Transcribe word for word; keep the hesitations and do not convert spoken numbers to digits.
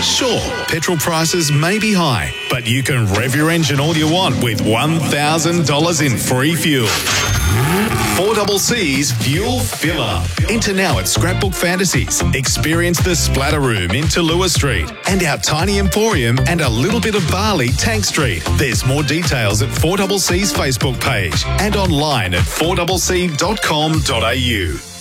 Sure, petrol prices may be high, but you can rev your engine all you want with one thousand dollars in free fuel. four C C's Fuel Filler. Enter now at Scrapbook Fantasies. Experience the Splatter Room in Tallulah Street and our Tiny Emporium and a little bit of Barley, Tank Street. There's more details at four C C's Facebook page and online at four c c dot com dot a u.